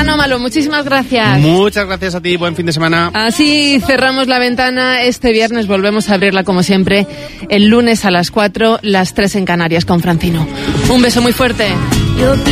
Anómalo, muchísimas gracias. Muchas gracias a ti, buen fin de semana. Así cerramos la ventana. Este viernes volvemos a abrirla como siempre, el lunes a las 4, las 3 en Canarias con Francino. Un beso muy fuerte.